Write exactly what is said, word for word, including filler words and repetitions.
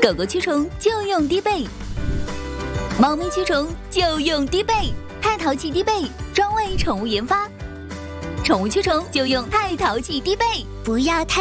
狗狗驱虫就用滴贝，猫咪驱虫就用滴贝。太淘气滴贝专为宠物研发，宠物驱虫就用太淘气滴贝， 不要太。